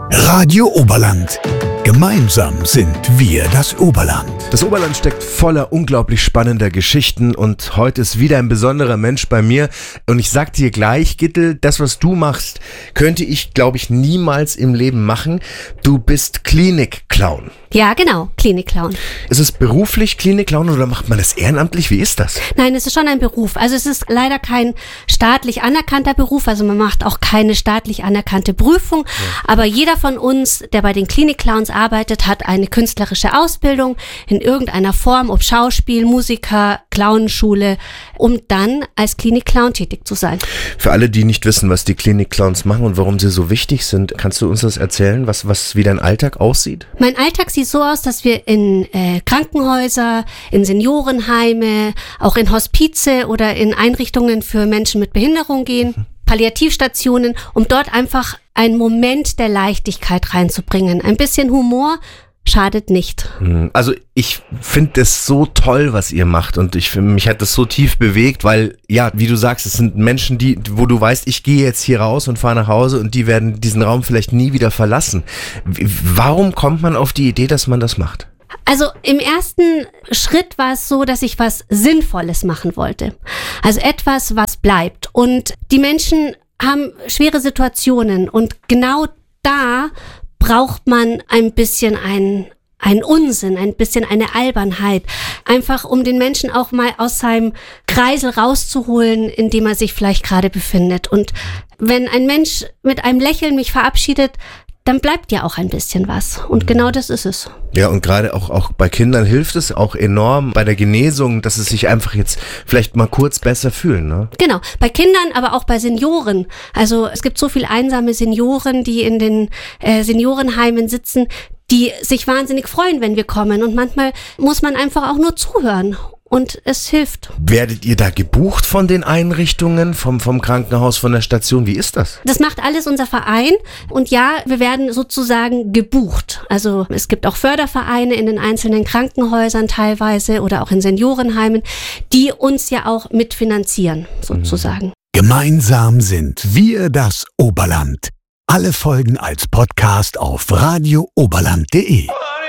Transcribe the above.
Radio Oberland. Gemeinsam sind wir das Oberland. Das Oberland steckt voller unglaublich spannender Geschichten und heute ist wieder ein besonderer Mensch bei mir. Und ich sag dir gleich, Gittel, das, was du machst, könnte ich, glaube ich, niemals im Leben machen. Du bist Klinik-Clown. Ja, genau, Klinik-Clown. Ist es beruflich Klinik-Clown oder macht man das ehrenamtlich? Wie ist das? Nein, es ist schon ein Beruf. Also es ist leider kein staatlich anerkannter Beruf, also man macht auch keine staatlich anerkannte Prüfung. Ja. Aber jeder von uns, der bei den Klinik-Clowns arbeitet, hat eine künstlerische Ausbildung in irgendeiner Form, ob Schauspiel, Musiker, Clownenschule, um dann als Klinik-Clown tätig zu sein. Für alle, die nicht wissen, was die Klinik-Clowns machen und warum sie so wichtig sind, kannst du uns das erzählen, wie dein Alltag aussieht? Mein Alltag sieht so aus, dass wir in Krankenhäuser, in Seniorenheime, auch in Hospize oder in Einrichtungen für Menschen mit Behinderung gehen, Palliativstationen, um dort einfach einen Moment der Leichtigkeit reinzubringen. Ein bisschen Humor schadet nicht. Also ich finde es so toll, was ihr macht und mich hat das so tief bewegt, weil, ja, wie du sagst, es sind Menschen, wo du weißt, ich gehe jetzt hier raus und fahre nach Hause und die werden diesen Raum vielleicht nie wieder verlassen. Warum kommt man auf die Idee, dass man das macht? Also im ersten Schritt war es so, dass ich was Sinnvolles machen wollte. Also etwas, was bleibt. Und die Menschen haben schwere Situationen und genau da braucht man ein bisschen ein Unsinn, ein bisschen eine Albernheit. Einfach um den Menschen auch mal aus seinem Kreisel rauszuholen, in dem er sich vielleicht gerade befindet. Und wenn ein Mensch mit einem Lächeln mich verabschiedet, dann bleibt ja auch ein bisschen was. Und genau das ist es. Ja, und gerade auch bei Kindern hilft es auch enorm bei der Genesung, dass sie sich einfach jetzt vielleicht mal kurz besser fühlen, ne? Genau, bei Kindern, aber auch bei Senioren. Also es gibt so viele einsame Senioren, die in den Seniorenheimen sitzen, die sich wahnsinnig freuen, wenn wir kommen. Und manchmal muss man einfach auch nur zuhören. Und es hilft. Werdet ihr da gebucht von den Einrichtungen, vom Krankenhaus, von der Station? Wie ist das? Das macht alles unser Verein. Und ja, wir werden sozusagen gebucht. Also es gibt auch Fördervereine in den einzelnen Krankenhäusern teilweise oder auch in Seniorenheimen, die uns ja auch mitfinanzieren, sozusagen. Gemeinsam sind wir das Oberland. Alle Folgen als Podcast auf radiooberland.de.